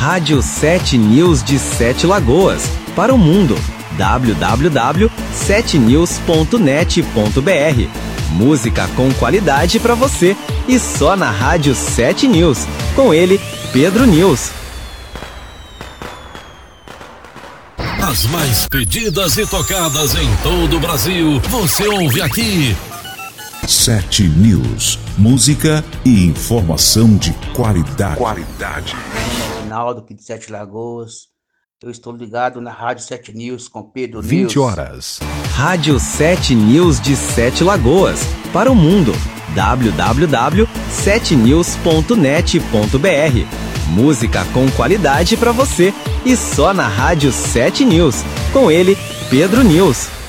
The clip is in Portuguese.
Rádio 7 News de Sete Lagoas, para o mundo. www.7news.net.br. Música com qualidade para você e só na Rádio 7 News. Com ele, Pedro News. As mais pedidas e tocadas em todo o Brasil, você ouve aqui. 7 News, música e informação de qualidade. Ronaldo, aqui de Sete Lagoas. Eu estou ligado na Rádio 7 News com Pedro 20 News. horas. Rádio 7 News de Sete Lagoas, para o mundo. www.7news.net.br. Música com qualidade para você e só na Rádio 7 News. Com ele, Pedro News.